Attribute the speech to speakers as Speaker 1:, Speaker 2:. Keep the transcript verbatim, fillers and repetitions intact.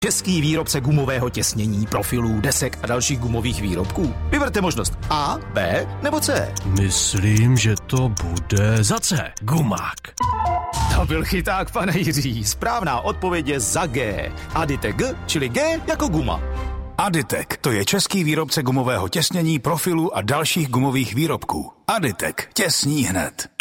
Speaker 1: Český výrobce gumového těsnění, profilů, desek a dalších gumových výrobků. Vyberte možnost A, B nebo C.
Speaker 2: Myslím, že to bude za C. Gumák.
Speaker 1: To byl chyták, pane Jiří. Správná odpověď je za G. Aditek G, čili G jako guma.
Speaker 3: Aditek, to je český výrobce gumového těsnění, profilů a dalších gumových výrobků. Aditek, těsní hned.